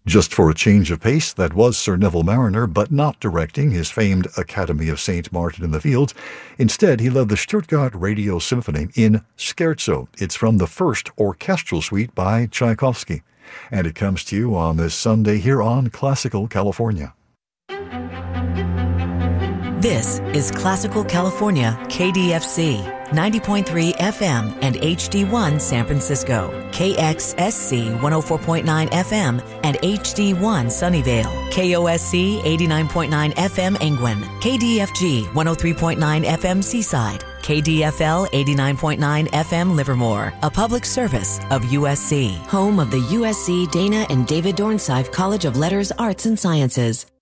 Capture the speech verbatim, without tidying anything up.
Just for a change of pace, that was Sir Neville Marriner, but not directing his famed Academy of Saint Martin in the Fields. Instead, he led the Stuttgart Radio Symphony in Scherzo. It's from the first orchestral suite by Tchaikovsky. And it comes to you on this Sunday here on Classical California. This is Classical California, K D F C, ninety point three F M and H D one San Francisco, K X S C one oh four point nine F M and H D one Sunnyvale, K O S C eighty-nine point nine F M Engwin, K D F G one oh three point nine F M Seaside, K D F L eighty-nine point nine F M Livermore, a public service of U S C, home of the U S C Dana and David Dornsife College of Letters, Arts and Sciences.